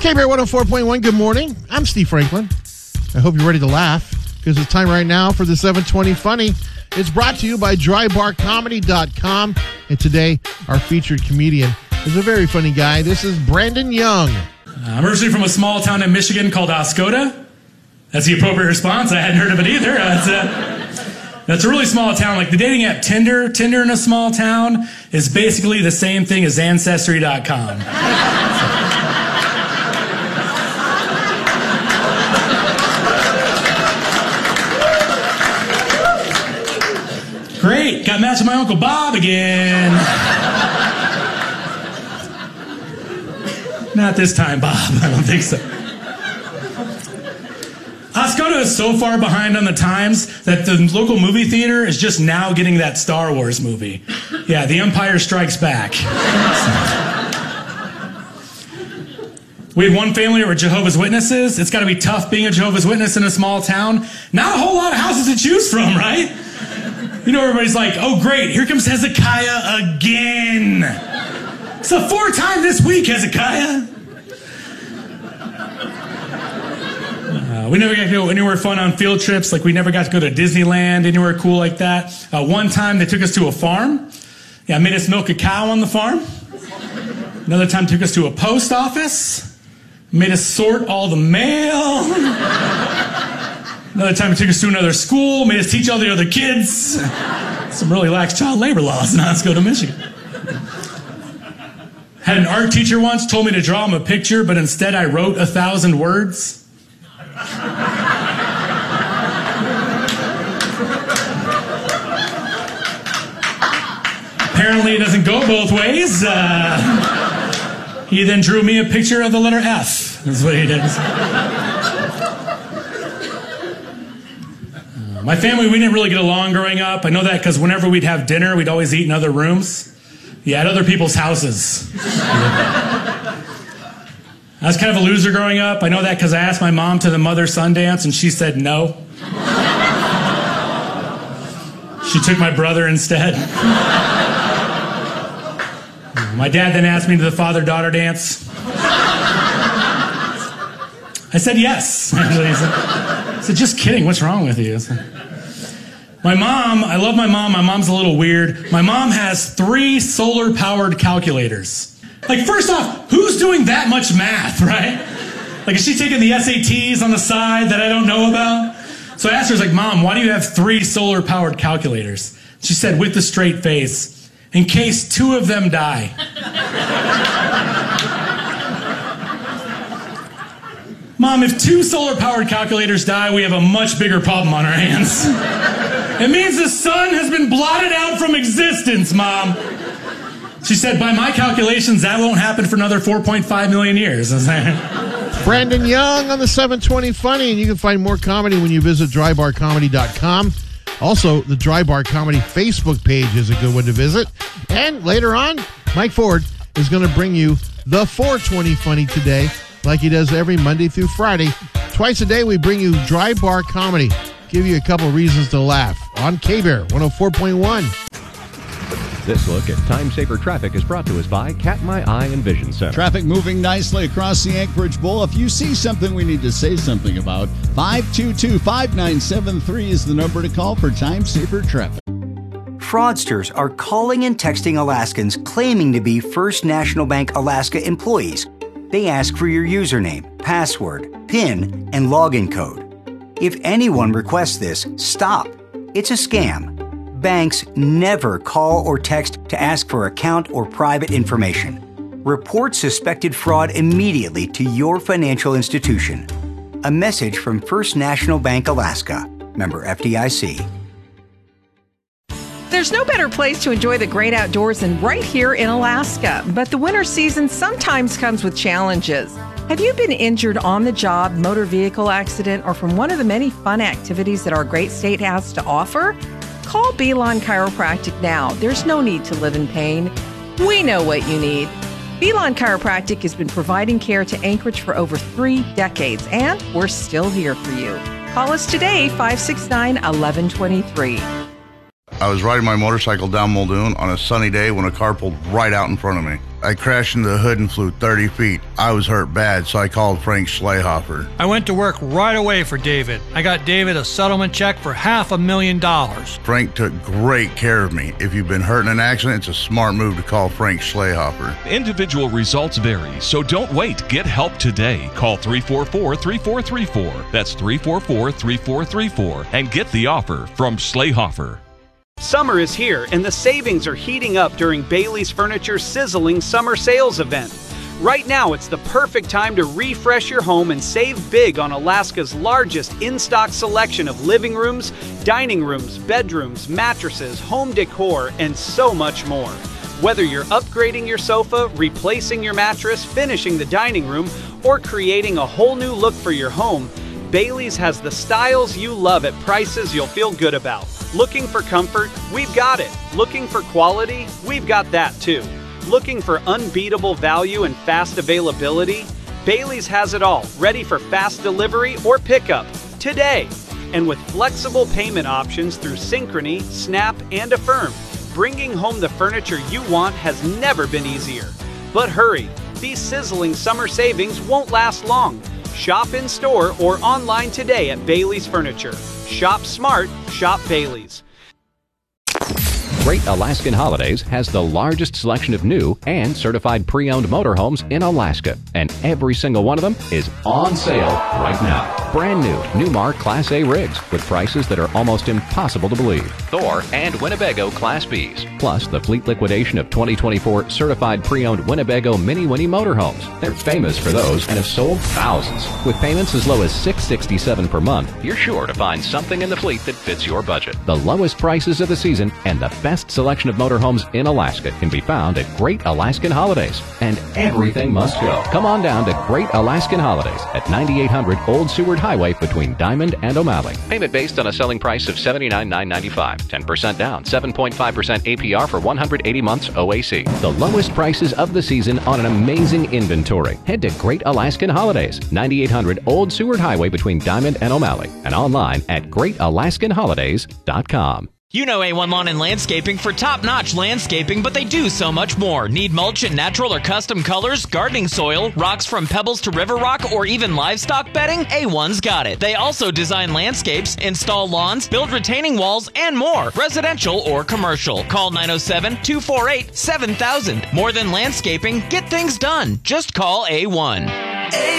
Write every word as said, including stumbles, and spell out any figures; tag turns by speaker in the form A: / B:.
A: K-Bear one oh four point one, good morning. I'm Steve Franklin. I hope you're ready to laugh because it's time right now for the seven twenty Funny. It's brought to you by dry bar comedy dot com. And today, our featured comedian is a very funny guy. This is Brandon Young.
B: I'm originally from a small town in Michigan called Oscoda. That's the appropriate response. I hadn't heard of it either. That's a, that's a really small town. Like the dating app Tinder, Tinder in a small town is basically the same thing as Ancestry dot com. Great, got matched with my Uncle Bob again. Not this time, Bob. I don't think so. Oscoda is so far behind on the times that the local movie theater is just now getting that Star Wars movie. Yeah, The Empire Strikes Back. We have one family who are Jehovah's Witnesses. It's got to be tough being a Jehovah's Witness in a small town. Not a whole lot of houses to choose from, right? You know, everybody's like, oh, great, here comes Hezekiah again. It's the fourth time this week, Hezekiah. Uh, we never got to go anywhere fun on field trips. Like, we never got to go to Disneyland, anywhere cool like that. Uh, one time, they took us to a farm. Yeah, made us milk a cow on the farm. Another time, took us to a post office. Made us sort all the mail. Another time, he took us to another school, made us teach all the other kids. Some really lax child labor laws in Oscoda, Michigan. Had an art teacher once told me to draw him a picture, but instead I wrote a thousand words. Apparently it doesn't go both ways. Uh, he then drew me a picture of the letter F. That's what he did. My family, we didn't really get along growing up. I know that because whenever we'd have dinner, we'd always eat in other rooms. Yeah, at other people's houses. I was kind of a loser growing up. I know that because I asked my mom to the mother-son dance, and she said no. She took my brother instead. My dad then asked me to the father-daughter dance. I said yes, actually. I said, just kidding, what's wrong with you? My mom, I love my mom. My mom's a little weird. My mom has three solar-powered calculators. Like, first off, who's doing that much math, right? Like, is she taking the S A Ts on the side that I don't know about? So I asked her, I was like, Mom, why do you have three solar-powered calculators? She said, with a straight face, in case two of them die. Mom, if two solar-powered calculators die, we have a much bigger problem on our hands. It means the sun has been blotted out from existence, Mom. She said, by my calculations, that won't happen for another four point five million years.
A: Brandon Young on the seven twenty Funny, and you can find more comedy when you visit dry bar comedy dot com. Also, the Dry Bar Comedy Facebook page is a good one to visit. And later on, Mike Ford is going to bring you the four twenty Funny today, like he does every Monday through Friday. Twice a day, we bring you Dry Bar Comedy. Give you a couple reasons to laugh on K-Bear one oh four point one.
C: This look at time-saver traffic is brought to us by Katmai Eye and Vision Center.
D: Traffic moving nicely across the Anchorage Bowl. If you see something we need to say something about, five two two, five nine seven three is the number to call for time-saver traffic.
E: Fraudsters are calling and texting Alaskans claiming to be First National Bank Alaska employees. They ask for your username, password, PIN, and login code. If anyone requests this, stop. It's a scam. Banks never call or text to ask for account or private information. Report suspected fraud immediately to your financial institution. A message from First National Bank Alaska. Member F D I C.
F: There's no better place to enjoy the great outdoors than right here in Alaska. But the winter season sometimes comes with challenges. Have you been injured on the job, motor vehicle accident, or from one of the many fun activities that our great state has to offer? Call Belon Chiropractic now. There's no need to live in pain. We know what you need. Belon Chiropractic has been providing care to Anchorage for over three decades, and we're still here for you. Call us today, five six nine, one one two three.
G: I was riding my motorcycle down Muldoon on a sunny day when a car pulled right out in front of me. I crashed into the hood and flew thirty feet. I was hurt bad, so I called Frank Schlehofer.
H: I went to work right away for David. I got David a settlement check for half a million dollars.
G: Frank took great care of me. If you've been hurt in an accident, it's a smart move to call Frank Schlehofer.
I: Individual results vary, so don't wait. Get help today. Call three four four, three four three four. That's three four four, three four three four and get the offer from Schlehofer.
J: Summer is here, and the savings are heating up during Bailey's Furniture's sizzling summer sales event. Right now, it's the perfect time to refresh your home and save big on Alaska's largest in-stock selection of living rooms, dining rooms, bedrooms, mattresses, home decor, and so much more. Whether you're upgrading your sofa, replacing your mattress, finishing the dining room, or creating a whole new look for your home, Bailey's has the styles you love at prices you'll feel good about. Looking for comfort? We've got it. Looking for quality? We've got that too. Looking for unbeatable value and fast availability? Bailey's has it all, ready for fast delivery or pickup today. And with flexible payment options through Synchrony, Snap, and Affirm, bringing home the furniture you want has never been easier. But hurry, these sizzling summer savings won't last long. Shop in store or online today at Bailey's Furniture. Shop smart, shop Bailey's.
C: Great Alaskan Holidays has the largest selection of new and certified pre-owned motorhomes in Alaska, and every single one of them is on sale right now. Brand new Newmar Class A rigs with prices that are almost impossible to believe. Thor and Winnebago Class Bs, plus the fleet liquidation of twenty twenty-four certified pre-owned Winnebago Mini Winnie motorhomes. They're famous for those and have sold thousands. With payments as low as six hundred sixty-seven dollars per month, you're sure to find something in the fleet that fits your budget. The lowest prices of the season and the best selection of motorhomes in Alaska can be found at Great Alaskan Holidays. And everything must go. Come on down to Great Alaskan Holidays at ninety-eight hundred Old Seward Highway between Diamond and O'Malley. Payment based on a selling price of seventy-nine thousand nine hundred ninety-five dollars. ten percent down, seven point five percent A P R for one hundred eighty months O A C. The lowest prices of the season on an amazing inventory. Head to Great Alaskan Holidays, ninety-eight hundred Old Seward Highway between Diamond and O'Malley, and online at great alaskan holidays dot com.
K: You know A one Lawn and Landscaping for top-notch landscaping, but they do so much more. Need mulch in natural or custom colors, gardening soil, rocks from pebbles to river rock, or even livestock bedding? A one's got it. They also design landscapes, install lawns, build retaining walls, and more, residential or commercial. Call nine oh seven, two four eight, seven thousand. More than landscaping, get things done. Just call A one.